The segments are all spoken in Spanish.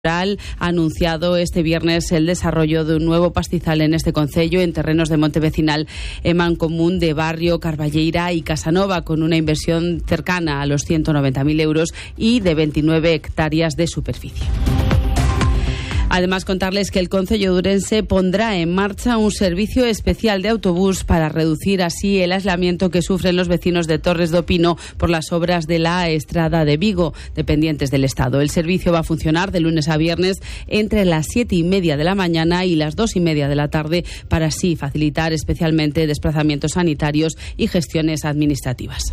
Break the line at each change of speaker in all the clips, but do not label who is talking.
ha anunciado este viernes el desarrollo de un nuevo pastizal en este concello en terrenos de monte vecinal en Mancomún de Barrio, Carballeira y Casanova, con una inversión cercana a los 190.000 euros y de 29 hectáreas de superficie. Además, contarles que el concello de Ourense pondrá en marcha un servicio especial de autobús para reducir así el aislamiento que sufren los vecinos de Torres do Pino por las obras de la Estrada de Vigo, dependientes del Estado. El servicio va a funcionar de lunes a viernes entre las 7:30 de la mañana y las 2:30 de la tarde para así facilitar especialmente desplazamientos sanitarios y gestiones administrativas.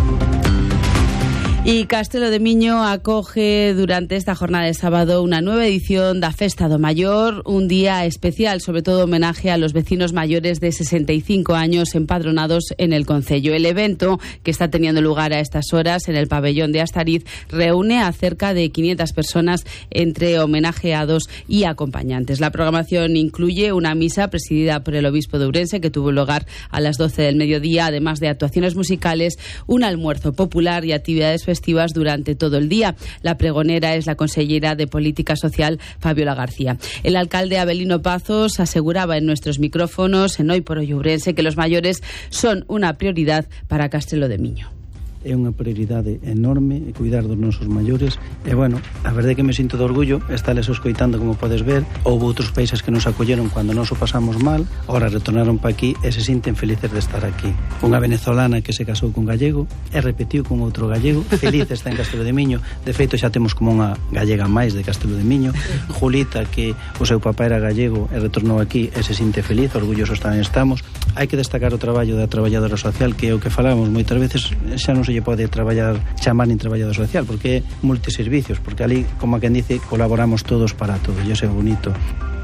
Y Castelo de Miño acoge durante esta jornada de sábado una nueva edición da Festa do Maior, un día especial, sobre todo homenaje a los vecinos mayores de 65 años empadronados en el concello. El evento, que está teniendo lugar a estas horas en el pabellón de Astariz, reúne a cerca de 500 personas entre homenajeados y acompañantes. La programación incluye una misa presidida por el obispo de Ourense, que tuvo lugar a las 12 del mediodía, además de actuaciones musicales, un almuerzo popular y actividades festivas durante todo el día. La pregonera es la consellera de Política Social, Fabiola García. El alcalde Abelino Pazos aseguraba en nuestros micrófonos en Hoy por Hoy Ourense que los mayores son una prioridad para Castelo de Miño.
É unha prioridade enorme cuidar dos nosos maiores e, bueno, a verdade é que me sinto de orgullo estales escoitando, como podes ver. Houve outros países que nos acolleron cando nos o pasamos mal, ahora retornaron para aquí e se sinten felices de estar aquí. Unha venezolana que se casou con gallego e repetiu con outro gallego, feliz está en Castelo de Miño. De feito, xa temos como unha gallega máis de Castelo de Miño. Julita, que o seu papá era gallego e retornou aquí e se sinte feliz, orgullosos tamén estamos. Hai que destacar o traballo da traballadora social, que é o que falamos moitas veces, xa non se lle pode chamar nin traballador social, porque é multiservicios, porque ali, como a quen dice, colaboramos todos para todo, e iso é bonito.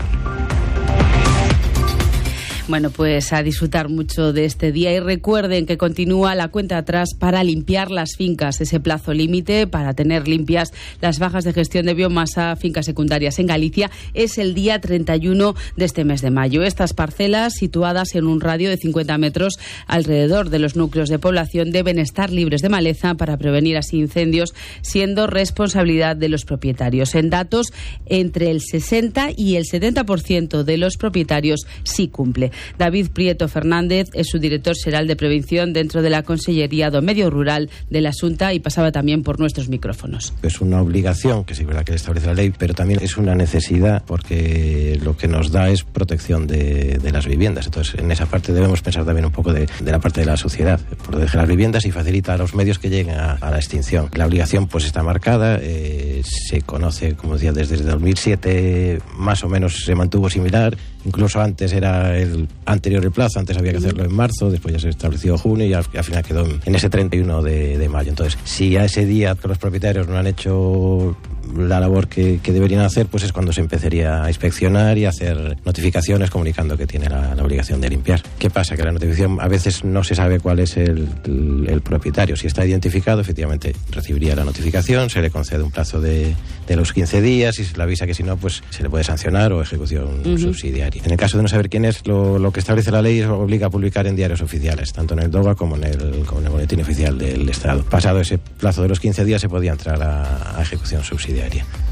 Bueno, pues a disfrutar mucho de este día y recuerden que continúa la cuenta atrás para limpiar las fincas. Ese plazo límite para tener limpias las bajas de gestión de biomasa, fincas secundarias en Galicia, es el día 31 de este mes de mayo. Estas parcelas, situadas en un radio de 50 metros alrededor de los núcleos de población, deben estar libres de maleza para prevenir así incendios, siendo responsabilidad de los propietarios. En datos, entre el 60 y el 70% de los propietarios sí cumple. David Prieto Fernández es su director xeral de prevención dentro de la Consellería do Medio Rural de la Xunta y pasaba también por nuestros micrófonos.
Es una obligación, que sí es verdad que establece la ley, pero también es una necesidad porque lo que nos da es protección de las viviendas. Entonces, en esa parte debemos pensar también un poco de la parte de la sociedad, proteger las viviendas y facilitar los medios que lleguen a la extinción. La obligación pues está marcada, se conoce, como decía, desde 2007 más o menos se mantuvo similar. Incluso antes era el anterior el plazo, antes había que hacerlo en marzo, después ya se estableció junio y al final quedó en ese 31 de mayo. Entonces, si a ese día los propietarios no han hecho la labor que deberían hacer, pues es cuando se empezaría a inspeccionar y a hacer notificaciones comunicando que tiene la obligación de limpiar. ¿Qué pasa? Que la notificación a veces no se sabe cuál es el propietario. Si está identificado, efectivamente recibiría la notificación, se le concede un plazo de los 15 días y se le avisa que si no, pues se le puede sancionar o ejecución subsidiaria. En el caso de no saber quién es, lo que establece la ley obliga a publicar en diarios oficiales, tanto en el DOGA como en el boletín oficial del Estado. Pasado ese plazo de los 15 días se podía entrar a ejecución subsidiaria.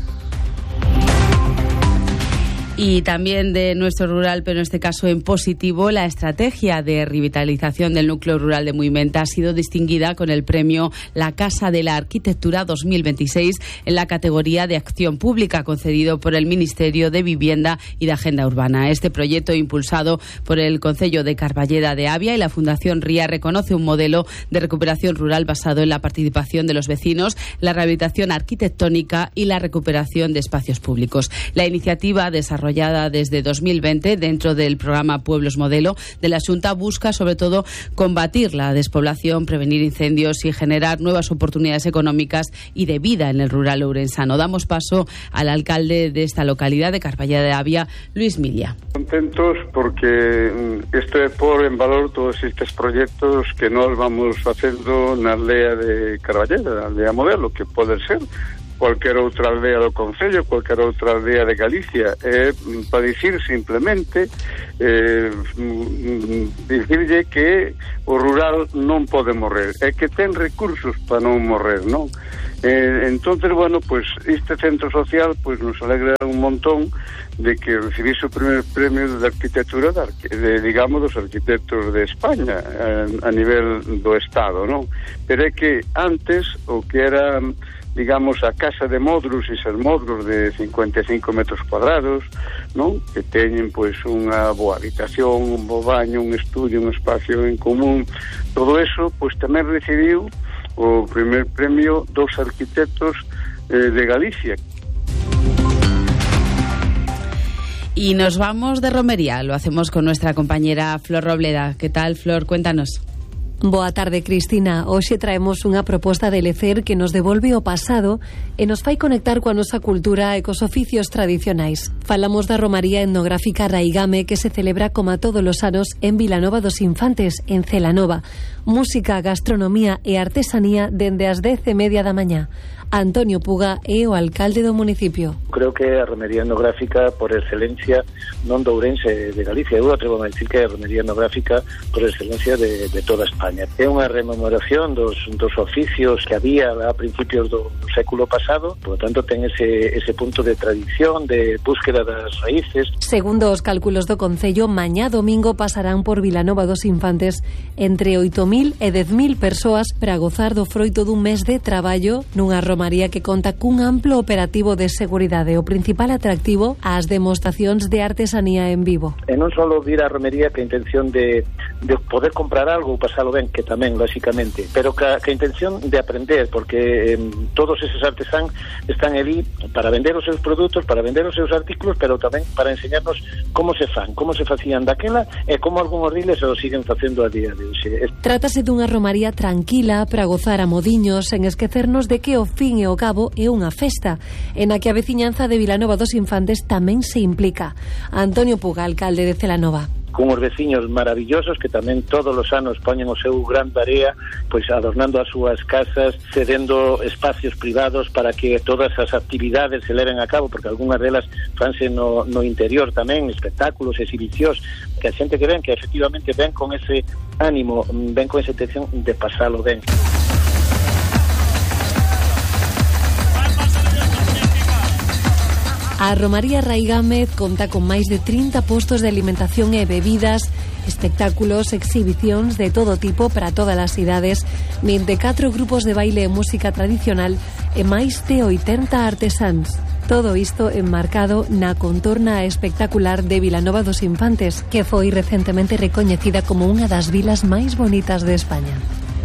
Y también de nuestro rural, pero en este caso en positivo, la estrategia de revitalización del núcleo rural de Muimenta ha sido distinguida con el premio La Casa de la Arquitectura 2026 en la categoría de Acción Pública, concedido por el Ministerio de Vivienda y de Agenda Urbana. Este proyecto, impulsado por el Concello de Carballeda de Avia y la Fundación RIA, reconoce un modelo de recuperación rural basado en la participación de los vecinos, la rehabilitación arquitectónica y la recuperación de espacios públicos. La iniciativa desarrollada desde 2020 dentro del programa Pueblos Modelo de la Xunta busca sobre todo combatir la despoblación, prevenir incendios y generar nuevas oportunidades económicas y de vida en el rural ourensano. Damos paso al alcalde de esta localidad de Carballeda de Avia, Luis Milia.
Contentos porque isto é por en valor todos estes proxectos que nós vamos facendo na aldea de Carballeda, na aldea Modelo, que pode ser cualquier outra aldea do Concello, cualquier outra aldea de Galicia. Para dicir simplemente dicirlle que o rural non pode morrer, é que ten recursos para non morrer, non? Entonces, bueno, pues este centro social pues nos alegra un montón de que recibise o primer premio de arquitectura digamos, dos arquitectos de España a nivel do Estado, non? Pero é que antes o que era, digamos, a casa de módulos, esas módulos de 55 metros cuadrados, non? Que teñen, pois, unha boa habitación, un bo baño, un estudio, un espacio en común, todo eso, pois, tamén recibiu o primer premio dos arquitectos de Galicia.
Y nos vamos de romería, lo hacemos con nuestra compañera Flor Robleda. ¿Qué tal, Flor? Cuéntanos.
Boa tarde, Cristina. Hoxe traemos unha proposta de lecer que nos devolve o pasado e nos fai conectar coa nosa cultura e cos oficios tradicionais. Falamos da romaría etnográfica Raigame que se celebra como todos os anos en Vilanova dos Infantes, en Celanova. Música, gastronomía e artesanía dende as 10:30 da mañá. Antonio Puga é o alcalde do municipio.
Creo que a romería etnográfica por excelencia non de Ourense, de Galicia. Eu atrevo a decir que é a romería etnográfica por excelencia de toda España. É unha rememoración dos oficios que había a principios do século pasado, por lo tanto ten ese punto de tradición, de búsqueda das raíces.
Segundo os cálculos do Concello, mañá domingo pasarán por Vilanova dos Infantes entre 8.000 e 10.000 persoas para gozar do froito dun mes de traballo nunha romaría que conta cun amplo operativo de seguridade. O principal atractivo, as demostracións de artesanía en vivo.
E non só vir a romería que a intención de poder comprar algo ou pasalo ben, que tamén, lógicamente, pero que a intención de aprender, porque todos esos artesáns están ali para vender os seus produtos, para vender os seus artículos, pero tamén para enseñarnos como se facían daquela e como algúns diles o siguen facendo a día de hoxe.
Trátase dunha romaría tranquila para gozar a modiños, sen esquecernos de que o fin e o cabo é unha festa, en a que a veciñanza de Vilanova dos Infantes tamén se implica. Antonio Puga, alcalde de Celanova.
Con os veciños maravillosos que tamén todos os anos poñen o seu gran tarea, pois adornando as súas casas, cedendo espacios privados para que todas as actividades se leven a cabo, porque algunhas delas fanse no interior tamén, espectáculos, exhibicións, que a xente que ven, que efectivamente ven con ese ánimo, ven con esa intención de pasalo ben.
A romaría Raigame conta con máis de 30 postos de alimentación e bebidas, espectáculos, exhibicións de todo tipo para todas as idades, 24 grupos de baile e música tradicional e máis de 80 artesáns. Todo isto enmarcado na contorna espectacular de Vilanova dos Infantes, que foi recentemente recoñecida como unha das vilas máis bonitas de España.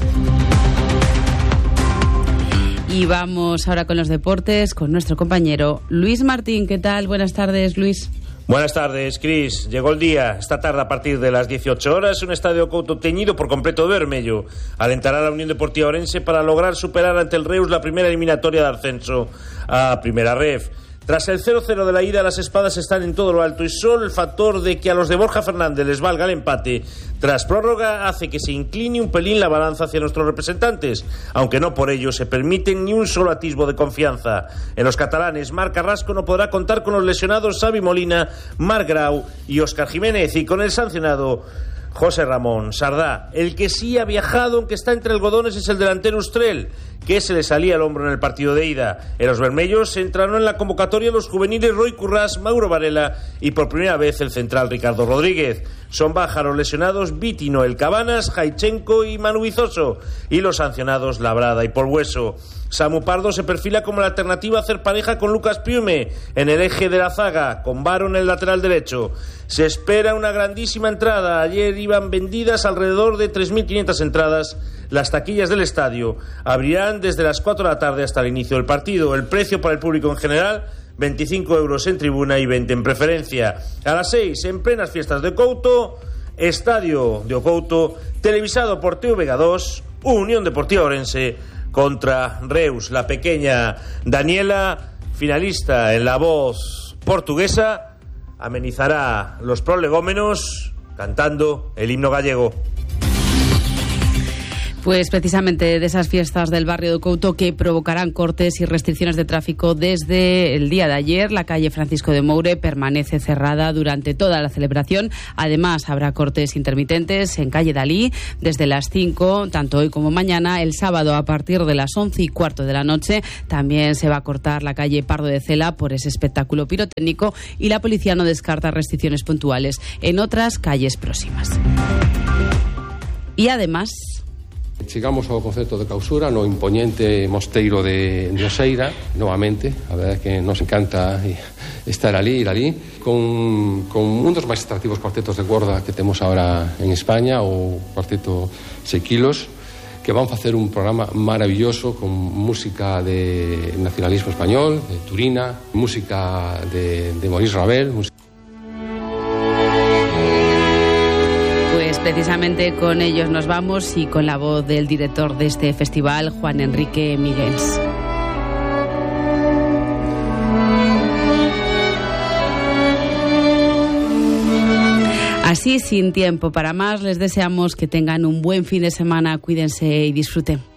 Y vamos ahora con los deportes, con nuestro compañero Luis Martín. ¿Qué tal? Buenas tardes, Luis.
Buenas tardes, Cris. Llegó el día. Esta tarde, a partir de las 18 horas, un estadio Couto teñido por completo de vermello alentará a la Unión Deportiva Ourense para lograr superar ante el Reus la primera eliminatoria de ascenso a Primera Ref. Tras el 0-0 de la ida, las espadas están en todo lo alto y solo el factor de que a los de Borja Fernández les valga el empate tras prórroga hace que se incline un pelín la balanza hacia nuestros representantes, aunque no por ello se permiten ni un solo atisbo de confianza. En los catalanes, Marc Carrasco no podrá contar con los lesionados Xavi Molina, Marc Grau y Óscar Jiménez, y con el sancionado José Ramón Sardá. El que sí ha viajado, aunque está entre algodones, es el delantero Ustrel, que se le salía el hombro en el partido de ida. En los vermellos entraron en la convocatoria los juveniles Roy Currás, Mauro Varela y por primera vez el central Ricardo Rodríguez. Son bajas los lesionados Viti, Noel Cabanas, Jaichenko y Manu Vizoso, y los sancionados Labrada y Polhueso. Samu Pardo se perfila como la alternativa a hacer pareja con Lucas Piume en el eje de la zaga, con Varo en el lateral derecho. Se espera una grandísima entrada. Ayer iban vendidas alrededor de 3.500 entradas. Las taquillas del estadio abrirán desde las 4 de la tarde hasta el inicio del partido. El precio para el público en general, 25 euros en tribuna y 20 en preferencia. A las 6, en plenas fiestas de Couto, Estadio de Couto, televisado por TVG2, Unión Deportiva Ourense contra Reus. La pequeña Daniela, finalista en La Voz portuguesa, amenizará los prolegómenos cantando el himno gallego.
Pues precisamente de esas fiestas del barrio de Couto que provocarán cortes y restricciones de tráfico desde el día de ayer. La calle Francisco de Moure permanece cerrada durante toda la celebración. Además, habrá cortes intermitentes en calle Dalí desde las 5, tanto hoy como mañana. El sábado, a partir de las 11:15 de la noche, también se va a cortar la calle Pardo de Cela por ese espectáculo pirotécnico, y la policía no descarta restricciones puntuales en otras calles próximas. Y además,
chegamos ao concepto de clausura no imponente mosteiro de Oseira, novamente. A verdade é que nos encanta estar ali, ir ali, con un dos máis atractivos cuartetos de corda que temos ahora en España, o cuarteto Sequilos, que van facer un programa maravilloso con música de nacionalismo español, de Turina, música de Maurice Ravel,
precisamente con ellos nos vamos, y con la voz del director de este festival, Juan Enrique Miguels. Así, sin tiempo para más, les deseamos que tengan un buen fin de semana. Cuídense y disfruten.